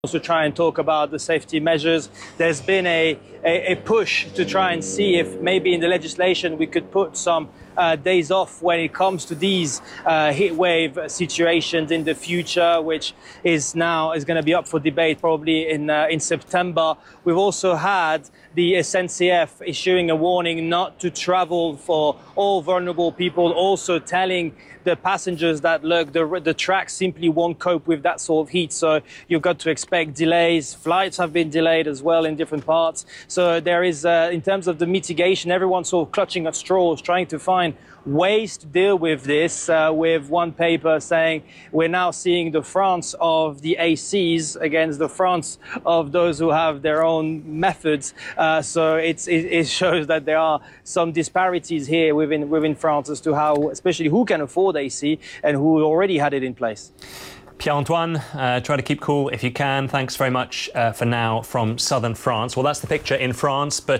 also try and talk about the safety measures. There's been a push to try and see if maybe in the legislation we could put some days off when it comes to these heat wave situations in the future, which is going to be up for debate probably in September. We've also had the SNCF issuing a warning not to travel for all vulnerable people, also telling the passengers that, look, the track simply won't cope with that sort of heat. So you've got to expect delays. Flights have been delayed as well in different parts. So there is, in terms of the mitigation, everyone's sort of clutching at straws, trying to find ways to deal with this, with one paper saying we're now seeing the France of the ACs against the France of those who have their own methods. So it shows that there are some disparities here within France as to how, especially who can afford AC and who already had it in place. Pierre-Antoine, try to keep cool if you can. Thanks very much for now from southern France. Well, that's the picture in France, but